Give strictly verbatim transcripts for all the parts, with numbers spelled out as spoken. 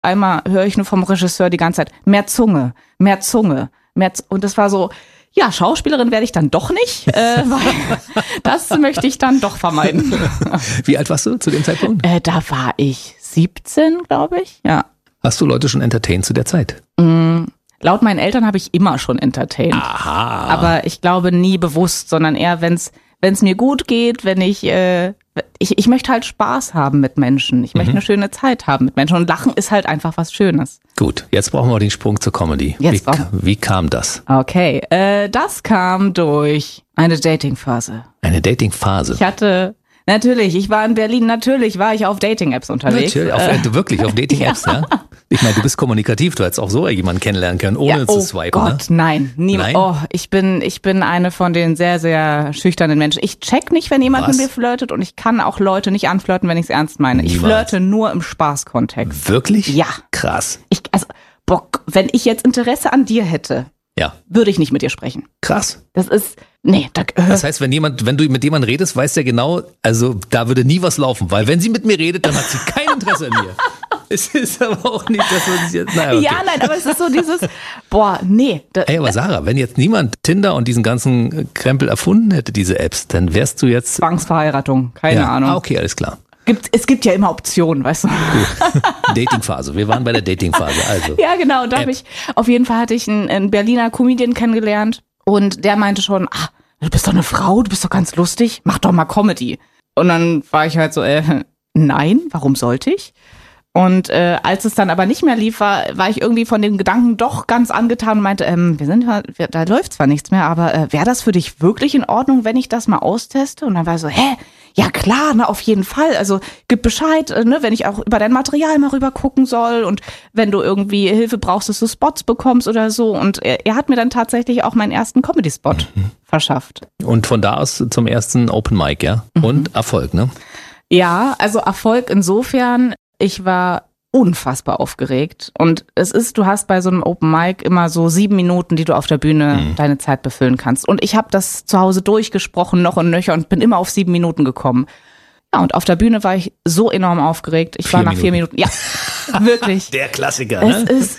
einmal höre ich nur vom Regisseur die ganze Zeit, mehr Zunge, mehr Zunge, mehr Z- und das war so, ja, Schauspielerin werde ich dann doch nicht, äh, weil das möchte ich dann doch vermeiden. Wie alt warst du zu dem Zeitpunkt? Äh, da war ich siebzehn, glaube ich, ja. Hast du Leute schon entertained zu der Zeit? Mm, laut meinen Eltern habe ich immer schon entertained. Aha. Aber ich glaube nie bewusst, sondern eher, wenn es wenn es mir gut geht, wenn ich, äh, ich, ich möchte halt Spaß haben mit Menschen. Ich möchte Mhm. eine schöne Zeit haben mit Menschen. Und Lachen ist halt einfach was Schönes. Gut, jetzt brauchen wir den Sprung zur Comedy. Jetzt Wie, brauchen- wie kam das? Okay, äh, das kam durch eine Dating-Phase. Eine Dating-Phase. Ich hatte, natürlich, ich war in Berlin, natürlich war ich auf Dating-Apps unterwegs. Natürlich, auf, äh, wirklich, auf Dating-Apps, ja. Ich meine, du bist kommunikativ, du hättest auch so jemanden kennenlernen können, ohne Ja, zu oh swipen. Gott, Ne? nein, niemand. Nein? Oh, ich bin, ich bin eine von den sehr, sehr schüchternen Menschen. Ich check nicht, wenn jemand Was? mit mir flirtet und ich kann auch Leute nicht anflirten, wenn ich es ernst meine. Ich Niemals. flirte nur im Spaßkontext. Wirklich? Ja. Krass. Ich, also, Bock, wenn ich jetzt Interesse an dir hätte, Ja, würde ich nicht mit dir sprechen. krass. Das ist, nee, da, äh, Das heißt, wenn jemand, wenn du mit jemandem redest, weiß der genau, also da würde nie was laufen, weil wenn sie mit mir redet, dann hat sie kein Interesse an mir. Es ist aber auch nicht das, was ich jetzt, naja, okay. ja, nein, aber es ist so dieses, boah, nee. Da, Ey, aber Sarah, wenn jetzt niemand Tinder und diesen ganzen Krempel erfunden hätte, diese Apps, dann wärst du jetzt... Zwangsverheiratung, keine ja. Ahnung. Ah, okay, alles klar. Gibt, es gibt ja immer Optionen, weißt du. Datingphase. Wir waren bei der Datingphase. Also. Ja, genau. Da habe ich, auf jeden Fall hatte ich einen, einen Berliner Comedian kennengelernt und der meinte schon, ah, du bist doch eine Frau, du bist doch ganz lustig, mach doch mal Comedy. Und dann war ich halt so, äh, nein, warum sollte ich? Und äh, als es dann aber nicht mehr lief, war, war ich irgendwie von dem Gedanken doch ganz angetan und meinte, ähm, wir sind, wir, da läuft zwar nichts mehr, aber äh, wäre das für dich wirklich in Ordnung, wenn ich das mal austeste? Und dann war ich so, hä? Ja klar, na auf jeden Fall. Also gib Bescheid, äh, ne, wenn ich auch über dein Material mal rüber gucken soll und wenn du irgendwie Hilfe brauchst, dass du Spots bekommst oder so. Und er, er hat mir dann tatsächlich auch meinen ersten Comedy-Spot Mhm. verschafft. Und von da aus zum ersten Open Mic, ja? Und Erfolg, ne? Ja, also Erfolg insofern, ich war unfassbar aufgeregt. Und es ist, du hast bei so einem Open Mic immer so sieben Minuten, die du auf der Bühne Mhm. deine Zeit befüllen kannst. Und ich habe das zu Hause durchgesprochen, noch und nöcher, und bin immer auf sieben Minuten gekommen. Ja, und auf der Bühne war ich so enorm aufgeregt. Ich Vier war nach vier Minuten, ja, wirklich. Der Klassiker, Es ne? ist,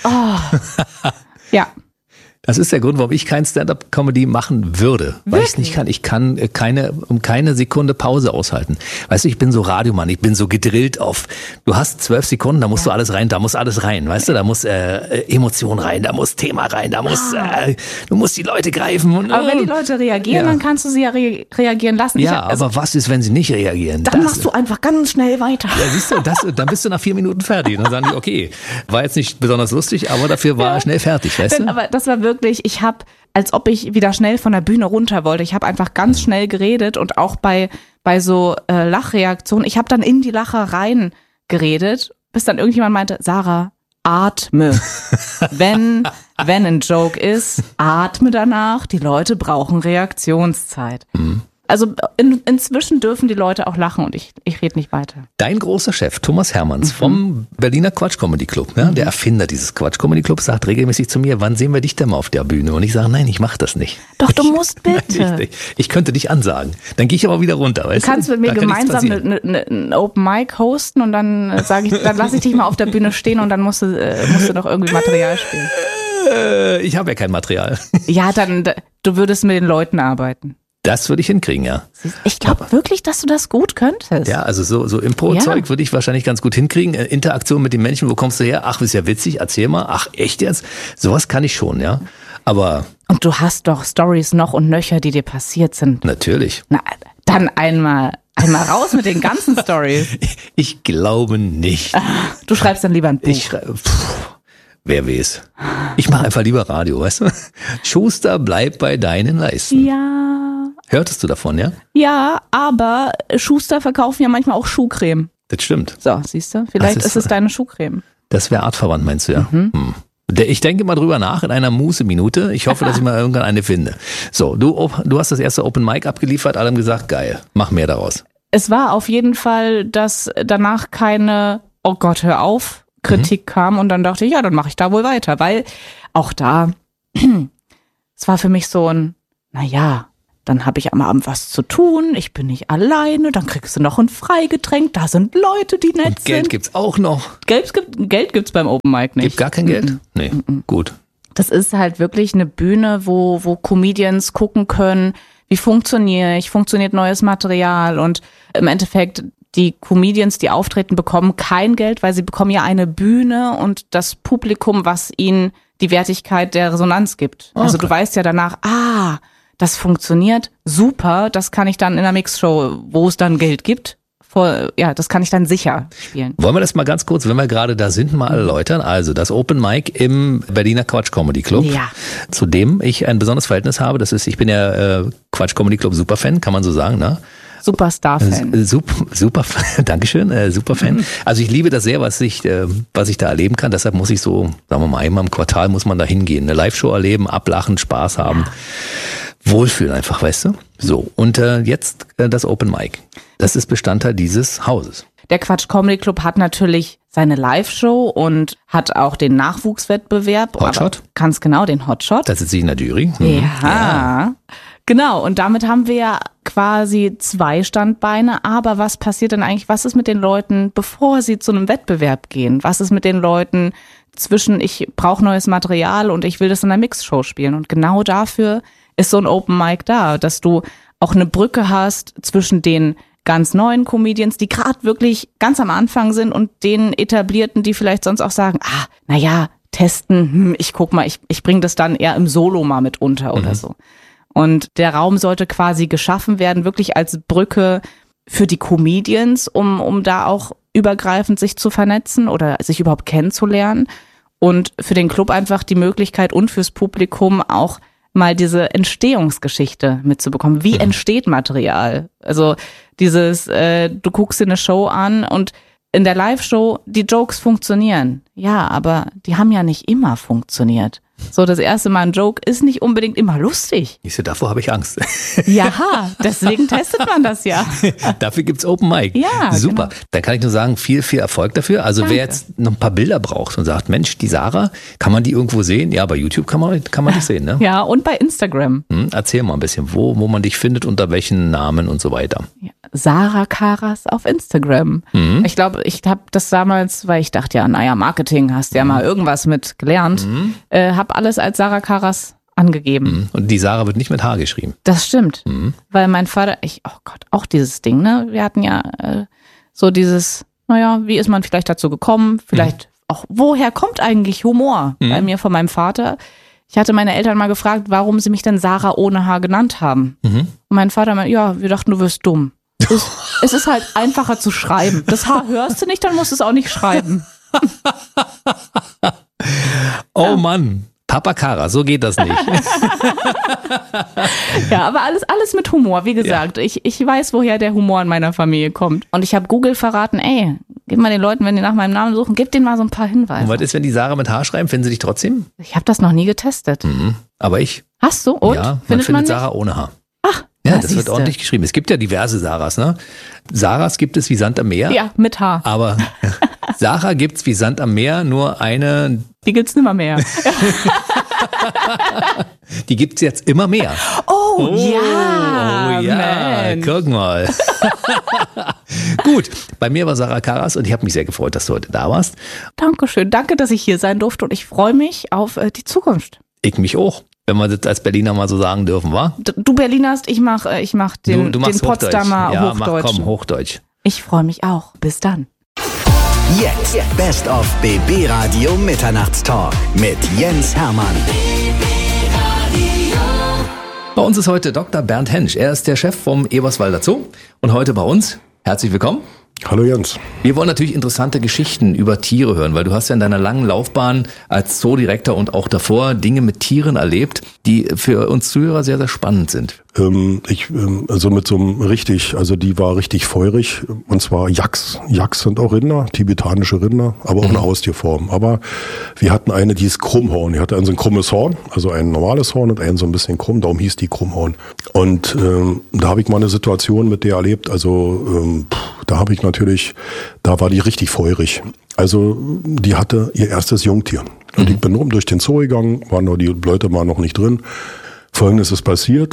oh. Ja. Das ist der Grund, warum ich kein Stand-up-Comedy machen würde. Weil ich es nicht kann. Ich kann äh, keine, um keine Sekunde Pause aushalten. Weißt du, ich bin so Radiomann, ich bin so gedrillt auf, du hast zwölf Sekunden, da musst Ja. du alles rein, da muss alles rein. Weißt du, da muss äh, Emotion rein, da muss Thema rein, da muss, äh, du musst die Leute greifen. Und, Aber wenn die Leute reagieren, Ja. dann kannst du sie ja re- reagieren lassen. Ich ja, hab- also, aber was ist, wenn sie nicht reagieren? dann Das- machst du einfach ganz schnell weiter. Ja, siehst du, das, dann bist du nach vier Minuten fertig. Und dann sagen die, okay, war jetzt nicht besonders lustig, aber dafür war er schnell fertig, weißt Denn, du? aber das war wirklich, ich habe, als ob ich wieder schnell von der Bühne runter wollte. Ich habe einfach ganz schnell geredet und auch bei bei so äh, Lachreaktionen. Ich habe dann in die Lacher rein geredet, bis dann irgendjemand meinte, Sarah, atme. wenn wenn ein Joke ist, atme danach. Die Leute brauchen Reaktionszeit. Mhm. Also in, inzwischen dürfen die Leute auch lachen und ich, ich rede nicht weiter. Dein großer Chef, Thomas Hermanns vom Berliner Quatsch Comedy Club, ne? Der Erfinder dieses Quatsch Comedy Clubs, sagt regelmäßig zu mir, wann sehen wir dich denn mal auf der Bühne? Und ich sage, nein, ich mache das nicht. Doch, du musst bitte. Nein, ich, ich könnte dich ansagen. Dann gehe ich aber wieder runter, weißt Du kannst du? mit mir Da kann nichts gemeinsam passieren. eine, eine, eine Open Mic hosten und dann sage ich, dann lasse ich dich mal auf der Bühne stehen und dann musst du, äh, musst du noch irgendwie Material spielen. Äh, ich habe ja kein Material. Ja, dann, du würdest mit den Leuten arbeiten. Das würde ich hinkriegen, ja. Ich glaube wirklich, dass du das gut könntest. Ja, also so, so Impro-Zeug Ja. würde ich wahrscheinlich ganz gut hinkriegen. Äh, Interaktion mit den Menschen, wo kommst du her? Ach, ist ja witzig, erzähl mal. Ach, echt jetzt? Sowas kann ich schon, ja. Aber Und du hast doch Stories noch und nöcher, die dir passiert sind. natürlich. Na, dann einmal, einmal raus mit den ganzen Stories. Ich glaube nicht. Du schreibst dann lieber ein Buch. Ich schreibe, pff, wer weiß. Ich mache einfach lieber Radio, weißt du? Schuster, bleib bei deinen Leisten. ja, Hörtest du davon, ja? ja, aber Schuster verkaufen ja manchmal auch Schuhcreme. Das stimmt. So, siehst du? Vielleicht Das ist- ist es deine Schuhcreme. Das wäre artverwandt, meinst du, ja? Hm. Der- Ich denke mal drüber nach in einer Muße-Minute. Ich hoffe, dass ich mal irgendwann eine finde. So, du, du hast das erste Open Mic abgeliefert, alle haben gesagt, geil, mach mehr daraus. Es war auf jeden Fall, dass danach keine, oh Gott, hör auf, Kritik kam und dann dachte ich, ja, dann mache ich da wohl weiter, weil auch da, es war für mich so ein, naja, dann habe ich am Abend was zu tun, ich bin nicht alleine, dann kriegst du noch ein Freigetränk, da sind Leute, die nett Und Geld sind. gibt's auch noch. Geld gibt Geld gibt's beim Open Mic nicht. Gibt gar kein Geld? Mhm. Nee, mhm. Gut. Das ist halt wirklich eine Bühne, wo, wo Comedians gucken können, wie funktioniere ich, funktioniert neues Material und im Endeffekt die Comedians, die auftreten, bekommen kein Geld, weil sie bekommen ja eine Bühne und das Publikum, was ihnen die Wertigkeit der Resonanz gibt. Okay. Also du weißt ja danach, ah, das funktioniert, super, das kann ich dann in der Mixshow, wo es dann Geld gibt, vor, ja, das kann ich dann sicher spielen. Wollen wir das mal ganz kurz, wenn wir gerade da sind, mal erläutern? Also das Open Mic im Berliner Quatsch Comedy Club, ja. Zu dem ich ein besonderes Verhältnis habe. Das ist, ich bin ja äh, Quatsch Comedy Club Superfan, kann man so sagen, ne? Superstar-Fan. Super, super, Dankeschön, äh, Superfan. Mhm. Also ich liebe das sehr, was ich, äh, was ich da erleben kann. Deshalb muss ich so, sagen wir mal, einmal im Quartal muss man da hingehen. Eine Live-Show erleben, ablachen, Spaß haben. Ja. Wohlfühlen einfach, weißt du? So, und äh, jetzt äh, das Open Mic. Das ist Bestandteil dieses Hauses. Der Quatsch Comedy Club hat natürlich seine Live-Show und hat auch den Nachwuchswettbewerb. Hotshot? Ganz genau, den Hotshot. Da sitze ich in der Jury. Mhm. Ja. ja. Genau, und damit haben wir ja quasi zwei Standbeine. Aber was passiert denn eigentlich, was ist mit den Leuten, bevor sie zu einem Wettbewerb gehen? Was ist mit den Leuten zwischen, ich brauche neues Material und ich will das in einer Mixshow spielen? Und genau dafür ist so ein Open Mic da, dass du auch eine Brücke hast zwischen den ganz neuen Comedians, die gerade wirklich ganz am Anfang sind und den Etablierten, die vielleicht sonst auch sagen, ah, naja, testen, hm, ich guck mal, ich, ich bringe das dann eher im Solo mal mit unter oder mhm. so. Und der Raum sollte quasi geschaffen werden, wirklich als Brücke für die Comedians, um, um da auch übergreifend sich zu vernetzen oder sich überhaupt kennenzulernen. Und für den Club einfach die Möglichkeit und fürs Publikum auch mal diese Entstehungsgeschichte mitzubekommen. Wie mhm. entsteht Material? Also dieses, äh, du guckst dir eine Show an und in der Live-Show, die Jokes funktionieren. Ja, aber die haben ja nicht immer funktioniert. So, das erste Mal ein Joke ist nicht unbedingt immer lustig. Ich so, davor habe ich Angst. Ja, deswegen testet man das ja. Dafür gibt's Open Mic. Ja, super. Genau. Dann kann ich nur sagen, viel, viel Erfolg dafür. Also Danke. Wer jetzt noch ein paar Bilder braucht und sagt, Mensch, die Sarah, kann man die irgendwo sehen? Ja, bei YouTube kann man, kann man dich sehen, ne? Ja, und bei Instagram. Hm, erzähl mal ein bisschen, wo, wo man dich findet, unter welchen Namen und so weiter. Ja, Sarah Karas auf Instagram. Mhm. Ich glaube, ich habe das damals, weil ich dachte, ja, naja, Marketing, hast ja mhm. mal irgendwas mit gelernt, mhm. äh, habe alles als Sarah Karas angegeben. Mhm. Und die Sarah wird nicht mit H geschrieben. Das stimmt, mhm. weil mein Vater, ich, oh Gott, auch dieses Ding, ne? Wir hatten ja äh, so dieses, naja, wie ist man vielleicht dazu gekommen? Vielleicht mhm. auch, woher kommt eigentlich Humor? Mhm. Bei mir von meinem Vater. Ich hatte meine Eltern mal gefragt, warum sie mich denn Sarah ohne H genannt haben. Mhm. Und mein Vater meinte, ja, wir dachten, du wirst dumm. Es, es ist halt einfacher zu schreiben. Das H hörst du nicht, dann musst du es auch nicht schreiben. Oh ja. Mann, Papa Kara, so geht das nicht. Ja, aber alles, alles mit Humor. Wie gesagt, ja. ich, ich weiß, woher der Humor in meiner Familie kommt. Und ich habe Google verraten, ey, gib mal den Leuten, wenn die nach meinem Namen suchen, gib denen mal so ein paar Hinweise. Und was ist, wenn die Sarah mit H schreiben? Finden sie dich trotzdem? Ich habe das noch nie getestet. Mhm. Aber ich. Hast du? Und? Ja, man findet, findet man Sarah ohne H. Ach, ja, das wird ordentlich geschrieben. Es gibt ja diverse Sarahs, ne? Sarahs gibt es wie Sand am Meer. Ja, mit H. Aber Sarah gibt's wie Sand am Meer, nur eine. Die gibt's nimmer mehr. Die gibt's jetzt immer mehr. Oh, oh ja, oh, ja, Mensch. Guck mal. Gut, bei mir war Sarah Karas und ich habe mich sehr gefreut, dass du heute da warst. Dankeschön, danke, dass ich hier sein durfte und ich freue mich auf äh, die Zukunft. Ich mich auch. Wenn wir das als Berliner mal so sagen dürfen, wa? Du Berlinerst, ich mach, ich mach den, du, du den Potsdamer ja, Hochdeutsch. Mach, komm, Hochdeutsch. Ich freue mich auch. Bis dann. Jetzt Best of B B Radio Mitternachtstalk mit Jens Hermann. Bei uns ist heute Doktor Bernd Hensch. Er ist der Chef vom Eberswalder Zoo und heute bei uns. Herzlich willkommen. Hallo Jens. Wir wollen natürlich interessante Geschichten über Tiere hören, weil du hast ja in deiner langen Laufbahn als Zoodirektor und auch davor Dinge mit Tieren erlebt, die für uns Zuhörer sehr, sehr spannend sind. Ähm, ich, ähm, also mit so einem richtig, also die war richtig feurig, und zwar Yaks. Yaks sind auch Rinder, tibetanische Rinder, aber auch mhm. eine Haustierform. Aber wir hatten eine, die ist Krummhorn. Die hatte also ein krummes Horn, also ein normales Horn und einen so ein bisschen krumm, darum hieß die Krummhorn. Und ähm, da habe ich mal eine Situation mit der erlebt, also ähm, pff, da habe ich natürlich, da war die richtig feurig. Also die hatte ihr erstes Jungtier. Und mhm. ich bin rum durch den Zoo gegangen, waren nur die Leute waren noch nicht drin. Folgendes ist passiert.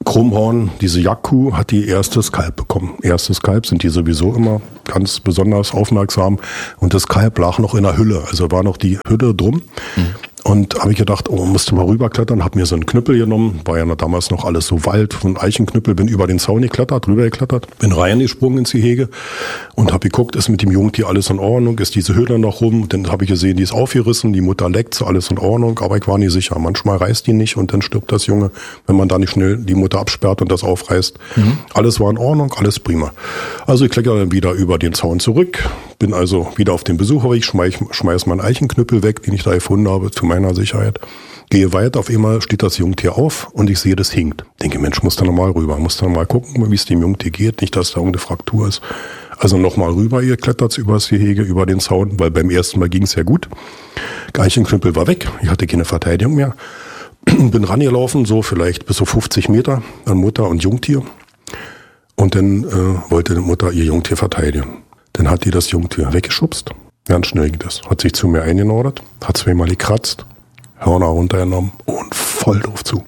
Krummhorn, diese Jagdkuh, hat die erstes Kalb bekommen. Erstes Kalb sind die sowieso immer ganz besonders aufmerksam. Und das Kalb lag noch in der Hülle, also war noch die Hülle drum. Mhm. Und habe ich gedacht, oh, musste mal rüberklettern, habe mir so einen Knüppel genommen, war ja noch damals noch alles so Wald, so ein Eichenknüppel, bin über den Zaun geklettert, rüber geklettert, bin reingesprungen ins Gehege und habe geguckt, ist mit dem Jungtier alles in Ordnung, ist diese Hülle noch rum, dann habe ich gesehen, die ist aufgerissen, die Mutter leckt, so alles in Ordnung, aber ich war nicht sicher, manchmal reißt die nicht und dann stirbt das Junge, wenn man da nicht schnell die Mutter absperrt und das aufreißt. Mhm. Alles war in Ordnung, alles prima. Also ich kletter dann wieder über den Zaun zurück, bin also wieder auf den Besucherweg, schmeiß, schmeiß meinen Eichenknüppel weg, den ich da gefunden habe, zu meiner Sicherheit. Gehe weiter, auf einmal steht das Jungtier auf und ich sehe, das hinkt. Denke, Mensch, muss da nochmal rüber, muss da nochmal gucken, wie es dem Jungtier geht, nicht, dass da irgendeine Fraktur ist. Also nochmal rüber, ihr klettert über das Gehege, über den Zaun, weil beim ersten Mal ging es ja gut. Eichenknüppel war weg, ich hatte keine Verteidigung mehr. Bin rangelaufen, so vielleicht bis so fünfzig Meter an Mutter und Jungtier. Und dann äh, wollte die Mutter ihr Jungtier verteidigen. Dann hat die das Jungtier weggeschubst. Ganz schnell ging das. Hat sich zu mir eingenordet, hat zweimal gekratzt, Hörner runtergenommen und voll drauf zu.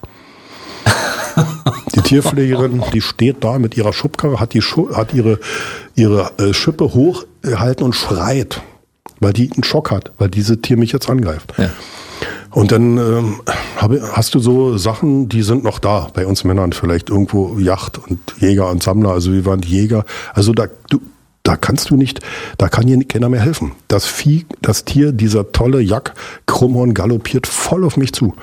Die Tierpflegerin, die steht da mit ihrer Schubkarre, hat, die Schu- hat ihre, ihre äh, Schippe hochgehalten und schreit, weil die einen Schock hat, weil dieses Tier mich jetzt angreift. Ja. Und dann ähm, hab, hast du so Sachen, die sind noch da, bei uns Männern vielleicht irgendwo Jagd und Jäger und Sammler, also wir waren die Jäger, also da, du, Da kannst du nicht, da kann dir keiner mehr helfen. Das Vieh, das Tier, dieser tolle Jack, Krummhorn galoppiert voll auf mich zu.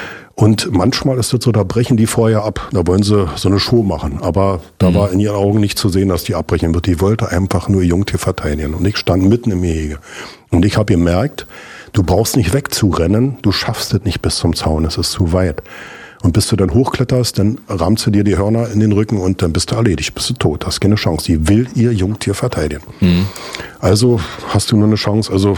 Und manchmal ist das so, da brechen die vorher ab. Da wollen sie so eine Show machen. Aber da mhm. war in ihren Augen nicht zu sehen, dass die abbrechen wird. Die wollte einfach nur ihr Jungtier verteidigen. Und ich stand mitten im Gehege. Und ich habe gemerkt, du brauchst nicht wegzurennen. Du schaffst es nicht bis zum Zaun. Es ist zu weit. Und bis du dann hochkletterst, dann rammst du dir die Hörner in den Rücken und dann bist du erledigt, bist du tot, hast keine Chance. Die will ihr Jungtier verteidigen. Mhm. Also hast du nur eine Chance, also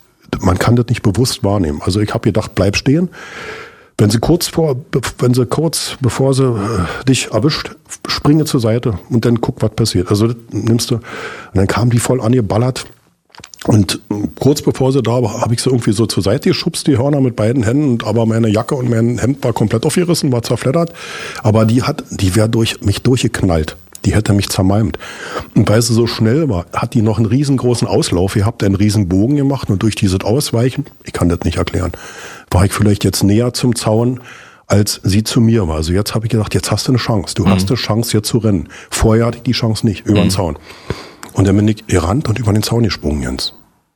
man kann das nicht bewusst wahrnehmen. Also ich habe gedacht, bleib stehen. Wenn sie kurz vor, wenn sie kurz bevor sie äh, dich erwischt, springe zur Seite und dann guck, was passiert. Also das nimmst du, und dann kam die voll angeballert. Und kurz bevor sie da war, habe ich sie irgendwie so zur Seite geschubst, die Hörner mit beiden Händen, und aber meine Jacke und mein Hemd war komplett aufgerissen, war zerfleddert. Aber die hat, die wäre durch mich durchgeknallt. Die hätte mich zermalmt. Und weil sie so schnell war, hat die noch einen riesengroßen Auslauf gehabt, einen riesen Bogen gemacht, und durch dieses Ausweichen, ich kann das nicht erklären, war ich vielleicht jetzt näher zum Zaun, als sie zu mir war. Also jetzt habe ich gedacht, jetzt hast du eine Chance. Du mhm. hast eine Chance, hier zu rennen. Vorher hatte ich die Chance nicht, über den mhm. Zaun. Und dann bin ich gerannt und über den Zaun gesprungen, Jens.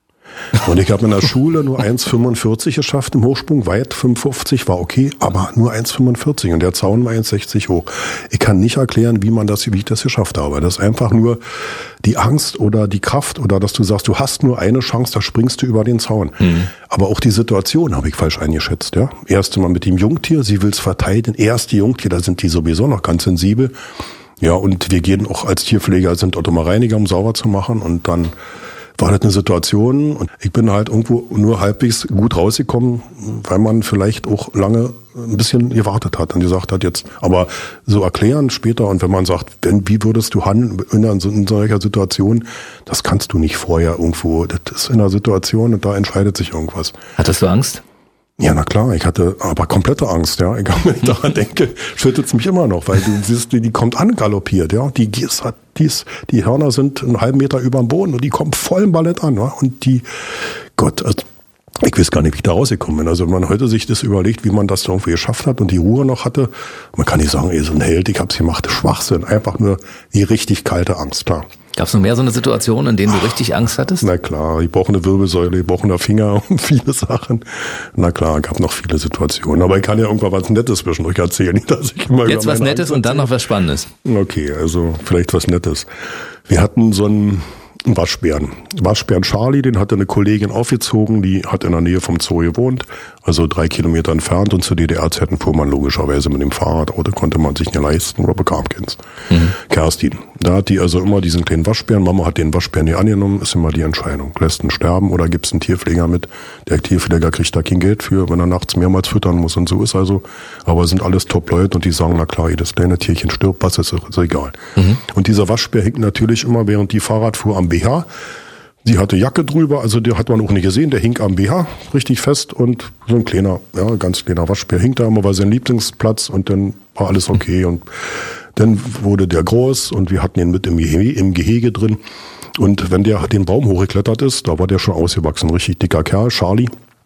Und ich habe in der Schule nur eins Komma fünfundvierzig geschafft im Hochsprung, weit fünfundfünfzig war okay, aber nur eins Komma fünfundvierzig und der Zaun war eins Komma sechzig hoch. Ich kann nicht erklären, wie man das, wie ich das geschafft habe. Das ist einfach nur die Angst oder die Kraft, oder dass du sagst, du hast nur eine Chance, da springst du über den Zaun. Mhm. Aber auch die Situation habe ich falsch eingeschätzt. Ja, erste Mal mit dem Jungtier, sie will es verteidigen. Erst die Jungtier, da sind die sowieso noch ganz sensibel. Ja, und wir gehen auch als Tierpfleger, sind dort immer Reiniger, um sauber zu machen, und dann war das eine Situation, und ich bin halt irgendwo nur halbwegs gut rausgekommen, weil man vielleicht auch lange ein bisschen gewartet hat und gesagt hat jetzt, aber so erklären später, und wenn man sagt, wenn, wie würdest du handeln in, einer, in solcher Situation, das kannst du nicht vorher irgendwo, das ist in einer Situation und da entscheidet sich irgendwas. Hattest du Angst? Ja, na klar, ich hatte aber komplette Angst, ja. Ich, wenn ich daran denke, schüttelt es mich immer noch, weil du siehst, die, die kommt angaloppiert, ja. Die, die, ist, die, ist, die Hörner sind einen halben Meter über dem Boden und die kommt voll im Ballett an, ja. Und die, Gott, also, ich weiß gar nicht, wie ich da rausgekommen bin. Also wenn man heute sich das überlegt, wie man das irgendwie geschafft hat und die Ruhe noch hatte, man kann nicht sagen, ey, so ein Held, ich hab's gemacht, Schwachsinn, einfach nur die richtig kalte Angst, klar. Gab es noch mehr so eine Situation, in denen du richtig Angst hattest? Na klar, ich brauche eine Wirbelsäule, ich brauche einen Finger und viele Sachen. Na klar, gab noch viele Situationen. Aber ich kann ja irgendwann was Nettes zwischendurch erzählen. Nicht, dass ich immer Jetzt was Nettes und dann noch was Spannendes. Okay, also vielleicht was Nettes. Wir hatten so einen Waschbären. Waschbären Charlie, den hatte eine Kollegin aufgezogen, die hat in der Nähe vom Zoo gewohnt, also drei Kilometer entfernt, und zu D D R-Zeiten fuhr man logischerweise mit dem Fahrradauto, konnte man sich nicht leisten oder bekam keins. Mhm. Kerstin. Da hat die also immer diesen kleinen Waschbären, Mama hat den Waschbären hier angenommen, ist immer die Entscheidung. Lässt ihn sterben oder gibt's einen Tierpfleger mit? Der Tierpfleger kriegt da kein Geld für, wenn er nachts mehrmals füttern muss, und so ist also. Aber sind alles Top-Leute und die sagen, na klar, jedes kleine Tierchen stirbt, was ist, ist egal. Mhm. Und dieser Waschbär hängt natürlich immer, während die Fahrrad fuhr, am B H. Sie hatte Jacke drüber, also der hat man auch nicht gesehen, der hing am B H richtig fest, und so ein kleiner, ja, ganz kleiner Waschbär hing da immer, war sein Lieblingsplatz, und dann war alles okay. Und dann wurde der groß und wir hatten ihn mit im Gehege, im Gehege drin. Und wenn der den Baum hochgeklettert ist, da war der schon ausgewachsen, richtig dicker Kerl, Charlie.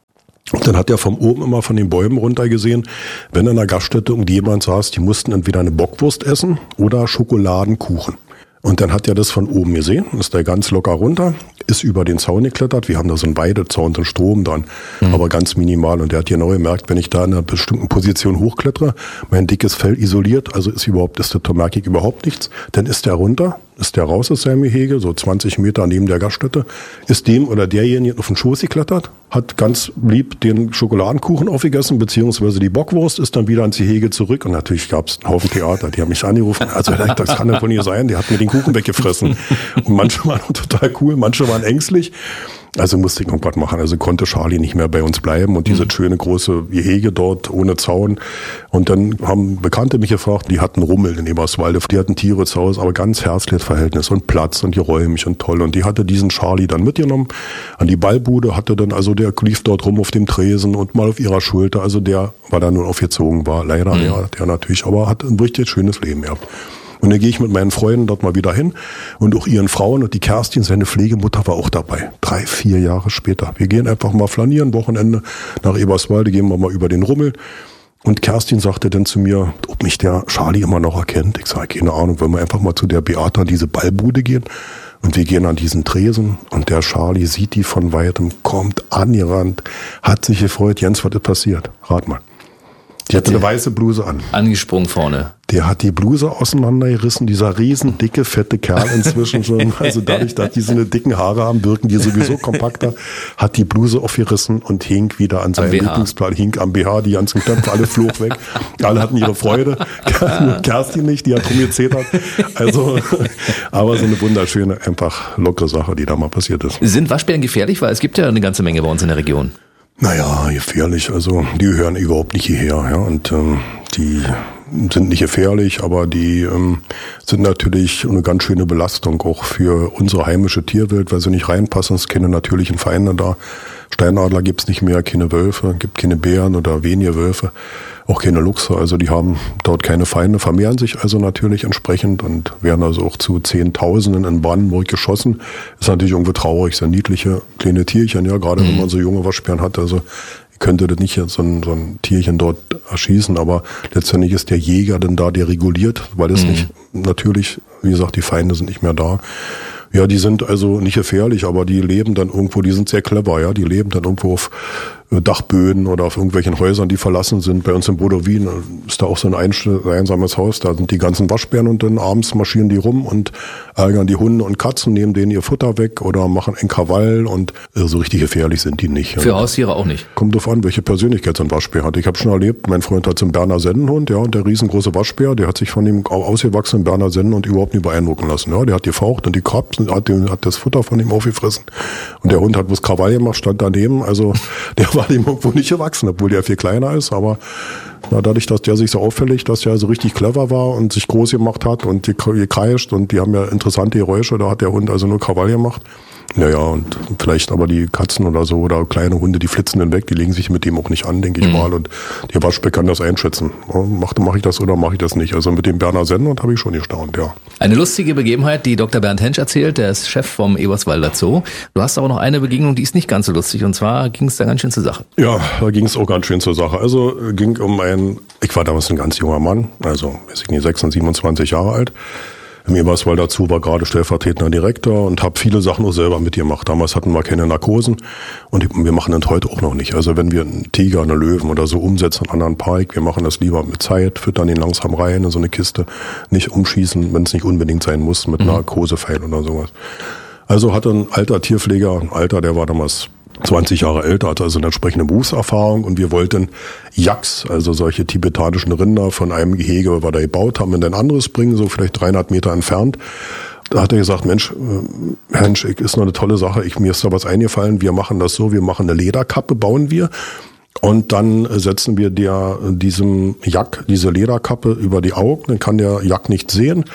Und dann hat er von oben immer von den Bäumen runter gesehen, wenn in der Gaststätte irgendjemand saß, die mussten entweder eine Bockwurst essen oder Schokoladenkuchen. Und dann hat er das von oben gesehen, ist der ganz locker runter, ist über den Zaun geklettert. Wir haben da so einen Weidezaun, so einen Strom dran, mhm. aber ganz minimal. Und der hat genau gemerkt, wenn ich da in einer bestimmten Position hochklettere, mein dickes Fell isoliert, also ist überhaupt, ist da merke ich überhaupt nichts, dann ist der runter, ist der raus aus seinem Gehege, so zwanzig Meter neben der Gaststätte, ist dem oder derjenige auf den Schoß geklettert, hat ganz lieb den Schokoladenkuchen aufgegessen, beziehungsweise die Bockwurst, ist dann wieder ins Gehege zurück. Und natürlich gab es einen Haufen Theater, die haben mich angerufen. Also das kann ja wohl nicht sein, der hat mir den Kuchen weggefressen. Und manche waren total cool, manche waren ängstlich. Also musste ich irgendwas machen. Also konnte Charlie nicht mehr bei uns bleiben und diese mhm. schöne große Gehege dort ohne Zaun. Und dann haben Bekannte mich gefragt, die hatten Rummel in Eberswalde, die hatten Tiere zu Hause, aber ganz herzliches Verhältnis und Platz und geräumig und toll. Und die hatte diesen Charlie dann mitgenommen an die Ballbude, hatte dann, also der lief dort rum auf dem Tresen und mal auf ihrer Schulter. Also der, weil er nun aufgezogen war, leider, mhm. ja, der natürlich, aber hat ein richtig schönes Leben gehabt. Und dann gehe ich mit meinen Freunden dort mal wieder hin und auch ihren Frauen und die Kerstin, seine Pflegemutter, war auch dabei. Drei, vier Jahre später. Wir gehen einfach mal flanieren, Wochenende nach Eberswalde, gehen wir mal über den Rummel. Und Kerstin sagte dann zu mir, ob mich der Charlie immer noch erkennt. Ich sage, keine Ahnung, wollen wir einfach mal zu der Beata an diese Ballbude gehen? Und wir gehen an diesen Tresen und der Charlie sieht die von weitem, kommt angerannt, hat sich gefreut. Jens, was ist passiert? Rat mal. Die hatte eine weiße Bluse an. Angesprungen vorne. Der hat die Bluse auseinandergerissen, dieser riesen dicke, fette Kerl inzwischen schon. Also dadurch, dass die so eine dicken Haare haben, wirken die sowieso kompakter. Hat die Bluse aufgerissen und hing wieder an seinem Lieblingsplan, hing am B H, die ganzen Knöpfe, alle flog weg. Alle hatten ihre Freude. Nur Kerstin nicht, die hat rumgezetert. Also, aber so eine wunderschöne, einfach lockere Sache, die da mal passiert ist. Sind Waschbären gefährlich? Weil es gibt ja eine ganze Menge bei uns in der Region. Naja, gefährlich, also die gehören überhaupt nicht hierher, ja, und ähm, die sind nicht gefährlich, aber die ähm, sind natürlich eine ganz schöne Belastung auch für unsere heimische Tierwelt, weil sie nicht reinpassen, es keine natürlichen Feinde da. Steinadler gibt's nicht mehr, keine Wölfe, gibt keine Bären oder wenige Wölfe, auch keine Luchse, also die haben dort keine Feinde, vermehren sich also natürlich entsprechend und werden also auch zu Zehntausenden in Brandenburg geschossen. Ist natürlich irgendwo traurig, sind niedliche kleine Tierchen, ja, gerade mhm. wenn man so junge Waschbären hat, also könnte das nicht so ein, so ein Tierchen dort erschießen, aber letztendlich ist der Jäger dann da, der reguliert, weil es mhm. nicht, natürlich, wie gesagt, die Feinde sind nicht mehr da. Ja, die sind also nicht gefährlich, aber die leben dann irgendwo, die sind sehr clever, ja, die leben dann irgendwo auf Dachböden oder auf irgendwelchen Häusern, die verlassen sind. Bei uns in Bodowin ist da auch so ein einsames Haus, da sind die ganzen Waschbären und dann abends marschieren die rum und ärgern die Hunde und Katzen, nehmen denen ihr Futter weg oder machen einen Krawall und so richtig gefährlich sind die nicht. Für Haustiere auch nicht? Kommt drauf an, welche Persönlichkeit so ein Waschbär hat. Ich habe schon erlebt, mein Freund hat so einen Berner Sennenhund, ja, und der riesengroße Waschbär, der hat sich von dem ausgewachsenen Berner Sennenhund überhaupt nicht beeindrucken lassen. Ja, der hat gefaucht und die Krabs und hat, hat das Futter von ihm aufgefressen. Und der Hund hat bloß Krawall gemacht, stand daneben, also der war dem irgendwo nicht gewachsen, obwohl der viel kleiner ist, aber na, dadurch, dass der sich so auffällig, dass der so richtig clever war und sich groß gemacht hat und gekreischt und die haben ja interessante Geräusche, da hat der Hund also nur Krawall gemacht. Naja, und vielleicht aber die Katzen oder so oder kleine Hunde, die flitzen dann weg, die legen sich mit dem auch nicht an, denke ich mhm. mal. Und der Waschbär kann das einschätzen. Mache mach ich das oder mache ich das nicht? Also mit dem Berner Sennenhund habe ich schon gestaunt, ja. Eine lustige Begebenheit, die Doktor Bernd Hensch erzählt, der ist Chef vom Eberswalder Zoo. Du hast aber noch eine Begegnung, die ist nicht ganz so lustig, und zwar ging es da ganz schön zur Sache. Ja, da ging es auch ganz schön zur Sache. Also ging um einen, ich war damals ein ganz junger Mann, also weiß ich nicht, sechsundzwanzig, siebenundzwanzig Jahre alt. Im Eberswalder Zoo war gerade stellvertretender Direktor und habe viele Sachen auch selber mitgemacht. Damals hatten wir keine Narkosen und wir machen das heute auch noch nicht. Also wenn wir einen Tiger, einen Löwen oder so umsetzen in einen anderen Park, wir machen das lieber mit Zeit, füttern den langsam rein in so eine Kiste, nicht umschießen, wenn es nicht unbedingt sein muss, mit mhm. Narkosepfeil oder sowas. Also hatte ein alter Tierpfleger, ein alter, der war damals zwanzig Jahre älter, hatte also eine entsprechende Berufserfahrung und wir wollten Yaks, also solche tibetanischen Rinder von einem Gehege, was wir da gebaut haben, in ein anderes bringen, so vielleicht dreihundert Meter entfernt. Da hat er gesagt, Mensch, Herr Hensch, ist noch eine tolle Sache, ich, mir ist da was eingefallen, wir machen das so, wir machen eine Lederkappe, bauen wir und dann setzen wir der, diesem Jak diese Lederkappe über die Augen, dann kann der Jak nicht sehen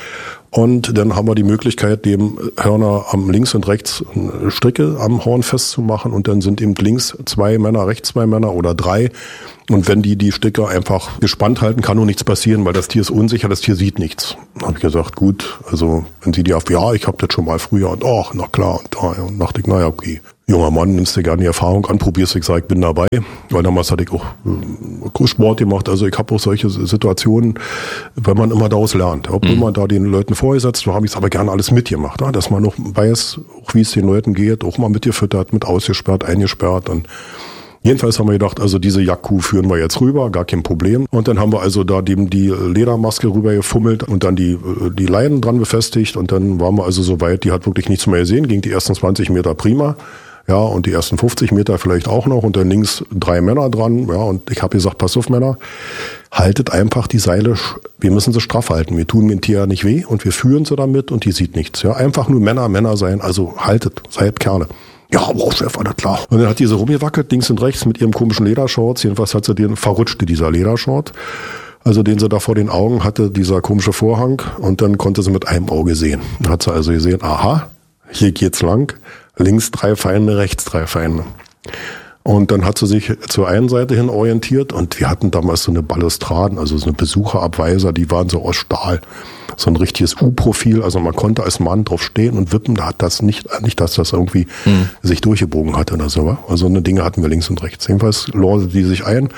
Und dann haben wir die Möglichkeit, dem Hörner am links und rechts eine Stricke am Horn festzumachen. Und dann sind eben links zwei Männer, rechts zwei Männer oder drei. Und wenn die die Stricke einfach gespannt halten, kann nur nichts passieren, weil das Tier ist unsicher, das Tier sieht nichts. Dann habe ich gesagt, gut, also wenn sie die auf, ja, ich habe das schon mal früher und ach, na klar. Und da und dachte ich, naja, okay. Junger Mann, nimmst dir gerne die Erfahrung an, probierst, ich sage, ich bin dabei. Weil damals hatte ich auch äh, Sport gemacht, also ich habe auch solche Situationen, wenn man immer daraus lernt. Obwohl mhm. man da den Leuten vorgesetzt, so habe ich es aber gerne alles mitgemacht. Ja? Dass man auch weiß, auch wie es den Leuten geht, auch mal mitgefüttert, mit ausgesperrt, eingesperrt. Und jedenfalls haben wir gedacht, also diese Jagdkuh führen wir jetzt rüber, gar kein Problem. Und dann haben wir also da dem die Ledermaske rüber gefummelt und dann die, die Leinen dran befestigt. Und dann waren wir also so weit, die hat wirklich nichts mehr gesehen, ging die ersten zwanzig Meter prima. Ja, und die ersten fünfzig Meter vielleicht auch noch und dann links drei Männer dran. Ja, und ich habe gesagt, pass auf Männer, haltet einfach die Seile, wir müssen sie straff halten. Wir tun dem Tier nicht weh und wir führen sie damit und die sieht nichts. Ja, einfach nur Männer, Männer sein, also haltet, seid Kerle. Ja, wow, Chef, alles klar. Und dann hat die so rumgewackelt, links und rechts mit ihrem komischen Ledershorts. Jedenfalls hat sie den verrutscht, dieser Ledershort. Also den sie da vor den Augen hatte, dieser komische Vorhang. Und dann konnte sie mit einem Auge sehen. Dann hat sie also gesehen, aha, hier geht's lang. Links drei Feinde, rechts drei Feinde. Und dann hat sie sich zur einen Seite hin orientiert und wir hatten damals so eine Balustraden, also so eine Besucherabweiser, die waren so aus Stahl. So ein richtiges U-Profil, also man konnte als Mann drauf stehen und wippen, da hat das nicht, nicht, dass das irgendwie hm. sich durchgebogen hatte oder so. Also eine Dinge hatten wir links und rechts. Jedenfalls lorde die sich ein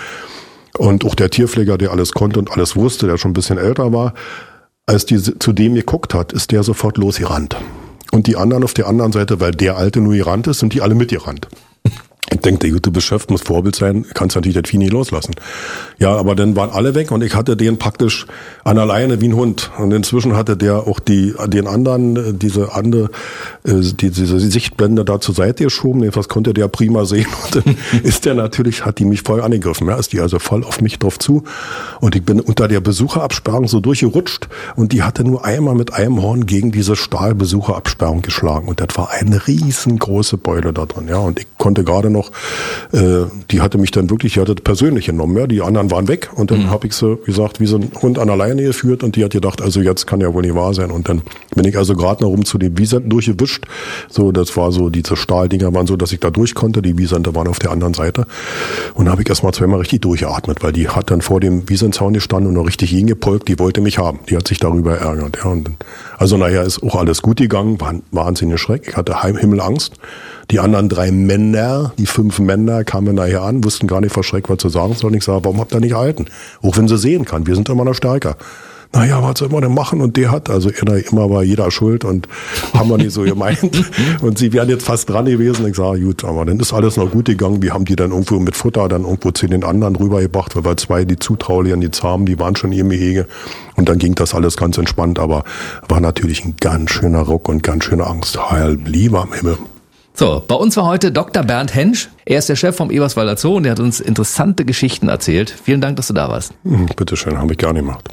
und auch der Tierpfleger, der alles konnte und alles wusste, der schon ein bisschen älter war, als die zu dem geguckt hat, ist der sofort losgerannt. Und die anderen auf der anderen Seite, weil der Alte nur gerannt ist, sind die alle mitgerannt. Ich denke, der gute Geschäft muss Vorbild sein, kannst natürlich das Vieh nie loslassen. Ja, aber dann waren alle weg und ich hatte den praktisch an der Leine wie ein Hund. Und inzwischen hatte der auch die, den anderen, diese andere, die, diese Sichtblende da zur Seite geschoben. Jedenfalls konnte der prima sehen. Und dann ist der natürlich, hat die mich voll angegriffen. Ja, ist die also voll auf mich drauf zu. Und ich bin unter der Besucherabsperrung so durchgerutscht. Und die hatte nur einmal mit einem Horn gegen diese Stahlbesucherabsperrung geschlagen. Und das war eine riesengroße Beule da drin. Ja, und ich konnte gerade noch Äh, die hatte mich dann wirklich, die hatte persönlich genommen, ja, die anderen waren weg und dann mhm. habe ich sie, wie gesagt, wie so ein Hund an der Leine geführt und die hat gedacht, also jetzt kann ja wohl nicht wahr sein und dann bin ich also gerade noch rum zu den Wiesenten durchgewischt, so, das war so, diese Stahldinger waren so, dass ich da durch konnte, die Wiesente waren auf der anderen Seite und habe ich erstmal zweimal richtig durchgeatmet, weil die hat dann vor dem Wiesenzaun gestanden und noch richtig hingepolkt, die wollte mich haben, die hat sich darüber ärgert, ja, und dann, also nachher ist auch alles gut gegangen, war ein wahnsinniger Schreck, ich hatte Himmelangst. Die anderen drei Männer, die fünf Männer kamen nachher an, wussten gar nicht vor Schreck, was zu sagen soll. Ich sage, warum habt ihr nicht gehalten? Auch wenn sie sehen kann, wir sind immer noch stärker. Naja, was soll man denn machen? Und der hat, also immer war jeder schuld und haben wir nicht so gemeint. Und sie wären jetzt fast dran gewesen. Ich sage, gut, aber dann ist alles noch gut gegangen. Wir haben die dann irgendwo mit Futter dann irgendwo zu den anderen rübergebracht, weil wir zwei, die Zutraulichen, die Zahmen, die waren schon in ihrem Gehege. Und dann ging das alles ganz entspannt, aber war natürlich ein ganz schöner Ruck und ganz schöne Angst. Heil, lieber am Himmel. So, bei uns war heute Doktor Bernd Hensch. Er ist der Chef vom Eberswalder Zoo und der hat uns interessante Geschichten erzählt. Vielen Dank, dass du da warst. Bitteschön, habe ich gerne gemacht.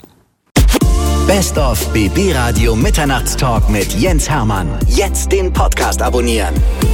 Best of B B Radio Mitternachtstalk mit Jens Hermann. Jetzt den Podcast abonnieren.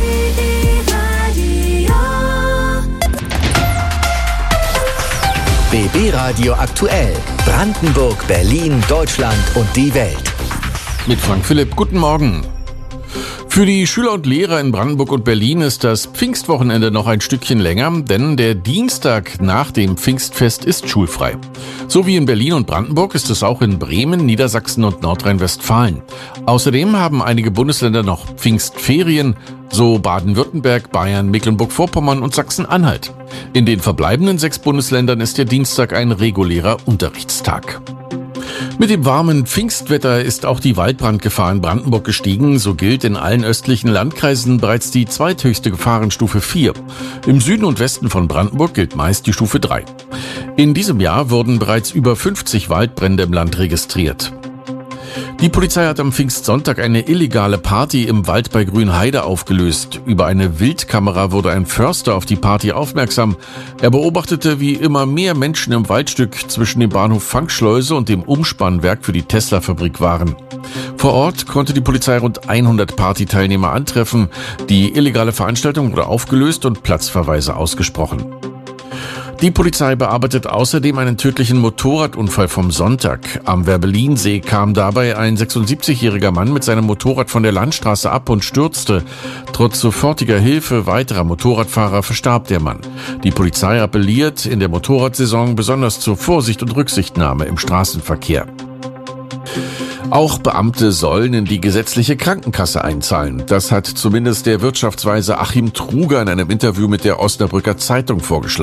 B B Radio aktuell. Brandenburg, Berlin, Deutschland und die Welt. Mit Frank Philipp, guten Morgen. Für die Schüler und Lehrer in Brandenburg und Berlin ist das Pfingstwochenende noch ein Stückchen länger, denn der Dienstag nach dem Pfingstfest ist schulfrei. So wie in Berlin und Brandenburg ist es auch in Bremen, Niedersachsen und Nordrhein-Westfalen. Außerdem haben einige Bundesländer noch Pfingstferien, so Baden-Württemberg, Bayern, Mecklenburg-Vorpommern und Sachsen-Anhalt. In den verbleibenden sechs Bundesländern ist der Dienstag ein regulärer Unterrichtstag. Mit dem warmen Pfingstwetter ist auch die Waldbrandgefahr in Brandenburg gestiegen. So gilt in allen östlichen Landkreisen bereits die zweithöchste Gefahrenstufe vier. Im Süden und Westen von Brandenburg gilt meist die Stufe drei. In diesem Jahr wurden bereits über fünfzig Waldbrände im Land registriert. Die Polizei hat am Pfingstsonntag eine illegale Party im Wald bei Grünheide aufgelöst. Über eine Wildkamera wurde ein Förster auf die Party aufmerksam. Er beobachtete, wie immer mehr Menschen im Waldstück zwischen dem Bahnhof Fangschleuse und dem Umspannwerk für die Tesla-Fabrik waren. Vor Ort konnte die Polizei rund hundert Partyteilnehmer antreffen. Die illegale Veranstaltung wurde aufgelöst und Platzverweise ausgesprochen. Die Polizei bearbeitet außerdem einen tödlichen Motorradunfall vom Sonntag. Am Werbelinsee kam dabei ein sechsundsiebzigjähriger Mann mit seinem Motorrad von der Landstraße ab und stürzte. Trotz sofortiger Hilfe weiterer Motorradfahrer verstarb der Mann. Die Polizei appelliert in der Motorradsaison besonders zur Vorsicht und Rücksichtnahme im Straßenverkehr. Auch Beamte sollen in die gesetzliche Krankenkasse einzahlen. Das hat zumindest der Wirtschaftsweise Achim Truger in einem Interview mit der Osnabrücker Zeitung vorgeschlagen.